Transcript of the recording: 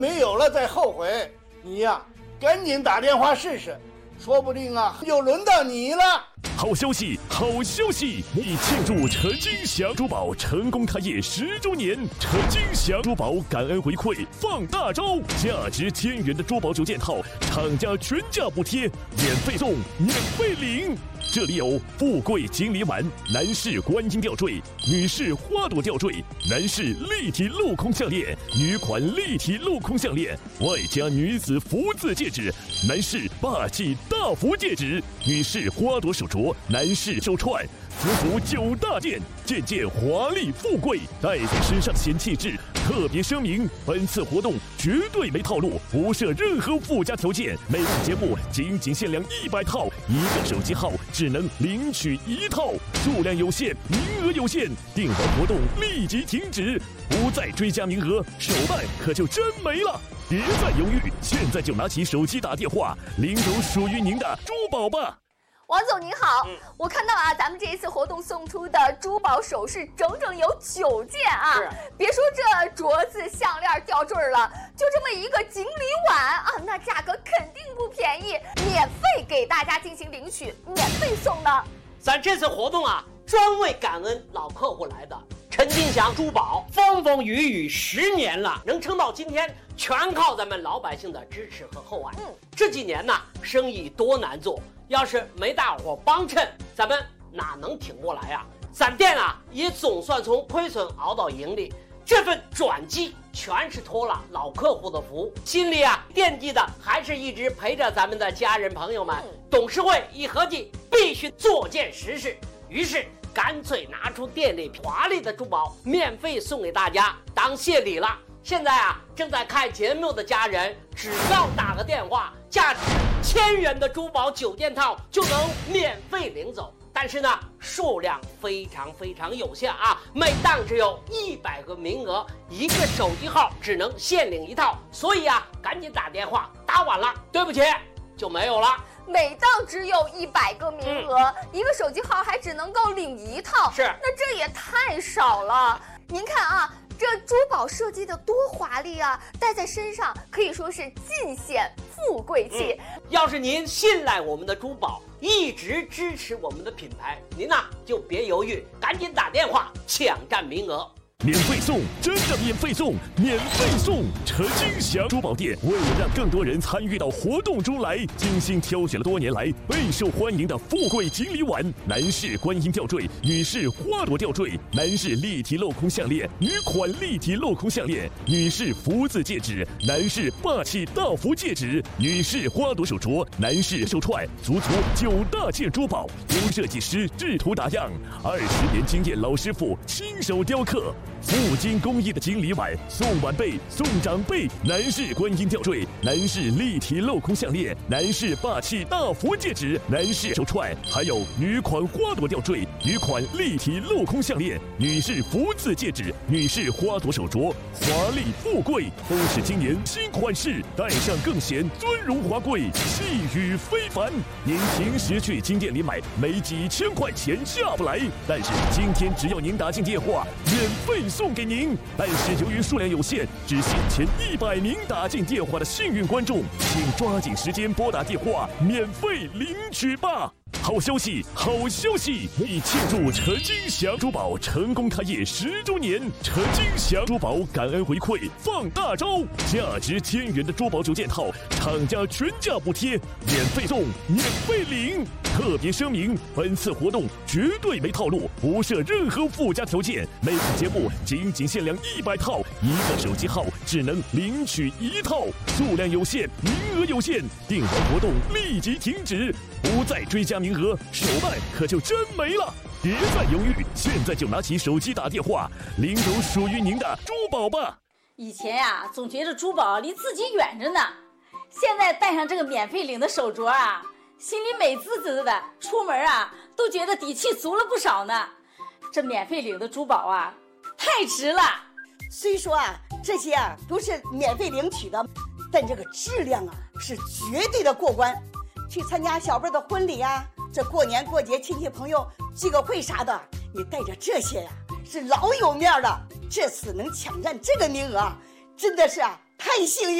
没有了再后悔。你呀，赶紧打电话试试，说不定啊，又轮到你了。 好消息，好消息！为庆祝陈金祥珠宝成功开业10周年，陈金祥珠宝感恩回馈放大招，价值1000元的珠宝9件套，厂家全价补贴，免费送，免费领。这里有富贵锦鲤碗、男士观音吊坠、女士花朵吊坠、男士立体镂空项链、女款立体镂空项链，外加女子福字戒指、男士霸气大福戒指、女士花朵手镯、男士手串，足足9大件，件件华丽富贵，戴在身上显气质。特别声明，本次活动绝对没套路，不设任何附加条件。每档节目仅限量100套，1个手机号只能领取1套，数量有限，名额有限，订完活动立即停止，不再追加名额，手办可就真没了。别再犹豫，现在就拿起手机打电话，领走属于您的珠宝吧。 王总您好，我看到啊，咱们这一次活动送出的珠宝首饰整有9件啊，别说这镯子、项链、吊坠了，就这么一个锦鲤碗啊，那价格肯定不便宜，免费给大家进行领取，免费送呢。 咱这次活动啊，专为感恩老客户来的。陈金祥珠宝风风雨雨10年了，能撑到今天，全靠咱们老百姓的支持和厚爱。这几年呢，生意多难做，要是没大伙帮衬，咱们哪能挺过来啊？咱店啊，也总算从亏损熬到盈利，这份转机全是托了老客户的福，心里啊惦记的还是一直陪着咱们的家人朋友们。董事会一合计，必须做件实事，于是干脆拿出店里华丽的珠宝，免费送给大家当谢礼了。现在啊，正在看节目的家人，只要打个电话，价值1000元的珠宝9件套就能免费领走。但是呢，数量非常有限啊，每档只有100个名额，1个手机号只能限领1套，所以啊，赶紧打电话，打晚了，对不起，就没有了。 每档只有100个名额，1个手机号还只能够领1套， 是， 那这也太少了。您看啊，这珠宝设计的多华丽啊，戴在身上可以说是尽显富贵气。 要是您信赖我们的珠宝，一直支持我们的品牌，您呢就别犹豫，赶紧打电话抢占名额。 免费送，真的免费送，免费送！陈金祥珠宝店为了让更多人参与到活动中来，精心挑选了多年来备受欢迎的富贵锦鲤碗、男士观音吊坠、女士花朵吊坠、男士立体镂空项链、女款立体镂空项链、女士福字戒指、男士霸气大福戒指、女士花朵手镯、男士手串，足足9大件珠宝，由设计师制图打样，20年经验老师傅亲手雕刻。富金工艺的锦鲤碗，送晚辈、送长辈；男士观音吊坠，男士立体镂空项链，男士霸气大福戒指，男士手串，还有女款花朵吊坠、女款立体镂空项链、女士福字戒指、女士花朵手镯，华丽富贵，都是今年新款式，戴上更显尊荣华贵，气宇非凡。您平时去金店里买，没几千块钱下不来，但是今天只要您打进电话，免费送给您，但是由于数量有限，只限前100名打进电话的幸运观众，请抓紧时间拨打电话，免费领取吧。好消息，好消息！为庆祝陈金祥珠宝成功开业10周年，陈金祥珠宝感恩回馈放大招，价值1000元的珠宝9件套，厂家全价补贴，免费送，免费领。特别声明，本次活动绝对没套路，不设任何附加条件。每档节目仅限量100套，1个手机号只能领取1套，数量有限，名额有限，订完活动立即停止，不再追加名额，手办可就真没了。别再犹豫，现在就拿起手机打电话，领走属于您的珠宝吧。 以前呀，总觉得珠宝离自己远着呢，现在戴上这个免费领的手镯啊，心里美滋滋的，出门啊都觉得底气足了不少呢。这免费领的珠宝啊，太值了。 虽说啊，这些啊都是免费领取的，但这个质量啊是绝对的过关。去参加小辈的婚礼啊，这过年过节亲戚朋友聚个会啥的，你带着这些呀，是老有面了。这次能抢占这个名额，真的是啊太幸运。